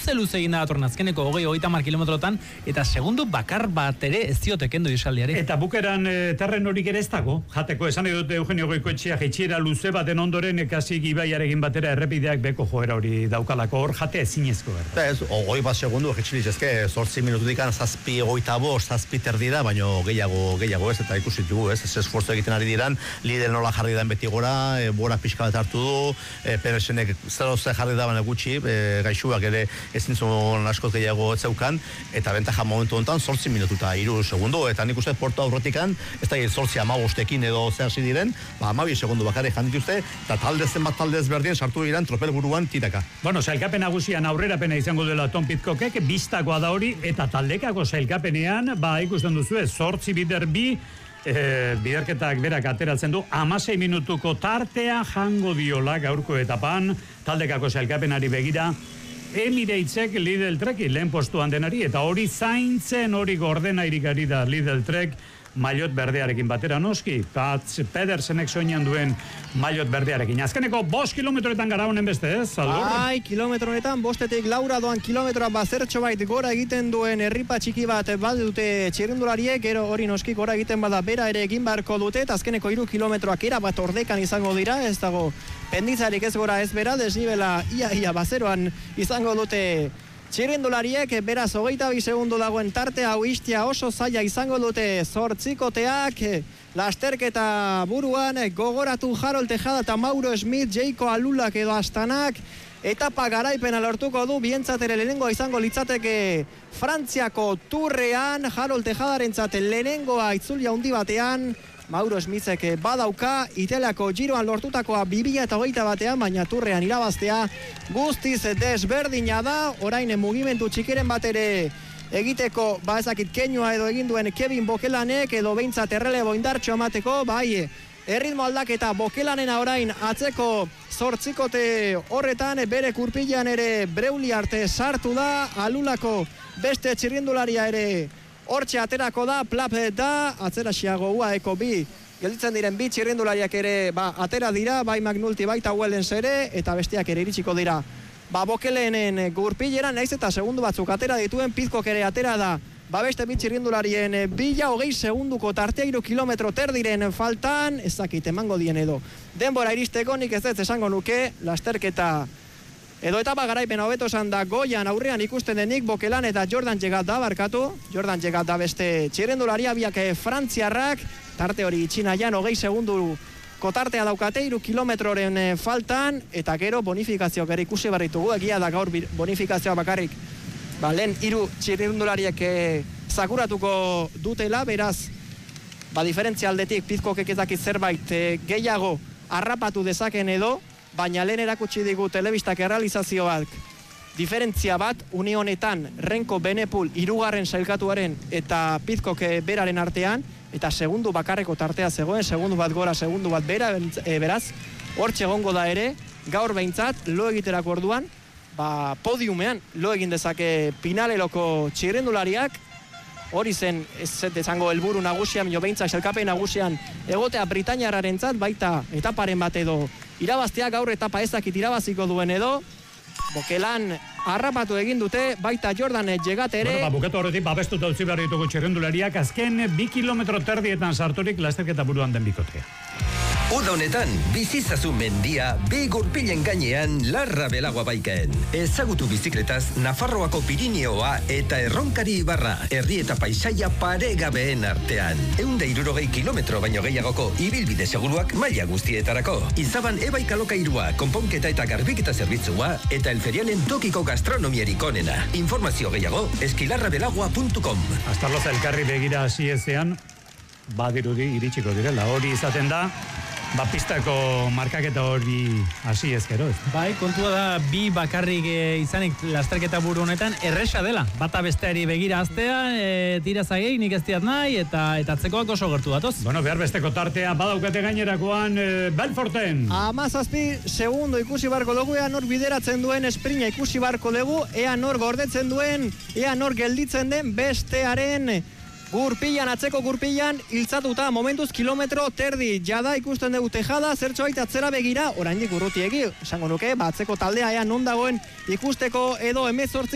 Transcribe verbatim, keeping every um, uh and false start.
luze egin da datorren azkeneko hogei hogeita hamar kilometrotan, eta segundu bakar bat ere ez diote kendu isaldiari. Eta bukeran e, terren horik ere ez dago, jateko esan dute Eugenio Goikoetxea jeitsiera luze baten ondoren ekasik ibaiarekin batera errepideak beko joera hori daukalako, hor jate ezinezko berda. Ez, ogoi bat segundu jeitsilis ezke, zortzi minututik zazpi hogeita bost, zazpi terdi da, baino gehiago, gehiago ez, eta ikusi dugu, ez, ez esforzo egiten ari diran, lider nola jarri da beti gora, e, bora pixka bat hartu du, e, Peresenek zero ze jarri da baina gutxi, e, gaixuak ere ezin zuen askoz gehiago ez zeukan, eta bentaja momentu honetan zortzi minututa hiru segundu, eta nik uste portu aurretikan, ez da zortzi amabostekin edo zehasi diren, ba, amabi segundu bakarrik jandituzte, eta talde zenbat talde ezberdin sartu diren tropel buruan tiraka. Bueno, sailkapen nagusian aurrerapena izango dela Tom Pidcockek, bistakoa da hori, eta taldekako sailkapenean, ba, ikusten duzu ez, zortzi bider bi, E, biderketak berak ateratzen du hamasei minutuko tartea jango diola gaurko etapan taldekako sailkapenari begira Emiratesek Lidl Treki lehen postuan denari eta hori zaintzen hori gordena irikari da Lidl Trek maillot berdearekin batera noski Pats Pedersenek soinean duen maillot berdearekin. Azkeneko bost kilometroetan gara honen beste ez, Aldor? Ai, kilometroetan bostetik laura doan kilometroa bazertxo bait gora egiten duen herripa txiki bat badute txirrindulariek, gero hori noski gora egiten bada bera ere egin barko dute, eta azkeneko hiru kilometroak era bat ordekan izango dira, ez dago penditzarik ez gora ez bera, desnibela ia ia bazeroan izango dute txirrindulariek, beraz hogeita bi segundu dagoen tarte hau istia oso zaila izango dute zortzikoteak, lasterketa buruan gogoratu Harold Tejada eta Mauro Smith, Jaiko Alulak edo Astanak, etapa garaipena lortuko du, bientzat ere lehenengoa izango litzateke Frantziako turrean, Harold Tejadarentzat lehenengoa itzulia handi batean, Mauro Smithek badauka, Italiako giroan lortutakoa bi mila hogeita batean, baina turrean irabaztea guztiz desberdina da, orain mugimendu txikiren bat ere egiteko, ba ezakit keinua edo egin duen Kevin Bokelanek, edo behintzat errelebo indartxo emateko, bai, erritmo aldaketa Bokelanena orain atzeko zortzikote horretan, bere kurpilan ere Breuli arte sartu da, Alulako beste txirrindularia ere hortxe aterako da, plap da, atzera xiago uaeko bi, gelditzen diren bi txirrindulariak ere ba, atera dira, bai Magnulti baita Wellens ere, eta besteak ere iritsiko dira. Ba Bokelenen gurpileran, naiz eta segundu batzuk atera dituen, Pidcock ere atera da, ba beste bi txirrindularien bila hogei segunduko tartea hiru kilometro terdiren faltan, ezakit emango dien edo. Denbora iristeko nik ez ez esango nuke, lasterketa edo etapa garaipena hobeto esan da goian aurrean ikusten denik Bokelan eta Jordan Jegat da barkatu, Jordan Jegat da beste txirrindularia biak frantziarrak, tarte hori itxinaian hogei segundu kotartea daukate hiru kilometroren faltan, eta gero bonifikazioak ere ikusi barritugu, egia da gaur bonifikazioa bakarrik, ba, lehen hiru txirrindulariek zakuratuko dutela, beraz, ba, diferentzia aldetik Pidcockek ez dakit zerbait gehiago harrapatu dezaken edo, baina lehen erakutsi digu telebistak errealizazioak diferentzia bat, une honetan Renko Benepul hirugarren sailkatuaren eta Pidcock beraren artean, eta segundu bakarreko tartea zegoen, segundu bat gora, segundu bat bera, e, beraz, hortxe egongo da ere, gaur behintzat, lo egiterako orduan, ba, podiumean lo egin dezake Pinaleloko txirrindulariak, hori zen, ez esango helburu nagusian, mino behintzat sailkapen nagusian egotea Britainiarrarentzat, baita etaparen bat edo irabaztea, gaur etapa ezakit irabaziko duen edo, Bokelan harrapatu egin dute, baita Jordan Jegat ere. Bueno, ba, bukatu horretik, babestuta utzi behar ditugu txirrindulariak, azken bi kilometro terdietan sarturik lasterketa buruan den bikotea. Uda honetan, bizizazu mendia, bi gurpilen gainean Larra Belagua baikaen. Ezagutu bizikletaz Nafarroako Pirineoa eta Erronkari Ibarra, herri eta paisaia paregabeen artean. Eunda irurogei kilometro baino gehiagoko ibilbide seguruak maila guztietarako. Izaban ebaik alokairua, konponketa eta garbiketa zerbitzua, eta elferialen tokiko gastronomierik onena. Informazio gehiago, eskilarrabelagua puntu com. Astarloza elkarri begira hasi ezean, badirudi iritsiko direla, hori izaten da, ba pistako markaketa hori hasi ezkero, ez? Bai, kontua da bi bakarrik e, izanik lasterketa buru honetan erresa dela. Bata besteari begira aztea, e, tira zagei, nik ez diat nahi, eta eta atzekoak oso gertu datoz. Bueno, behar besteko tartea badaukate gainerakoan e, Belforten. Amazazpi segundo ikusi barko dugu, ea nor bideratzen duen esprina ikusi barko dugu, ea nor gordetzen duen, ea nor gelditzen den bestearen gurpilan, atzeko gurpilan, hiltzatuta momentuz kilometro terdi, jada ikusten dugu Tejada, zertxo baita atzera begira, oraindik urrutiegi, esango nuke, ba, atzeko taldea ea non dagoen ikusteko edo hemezortzi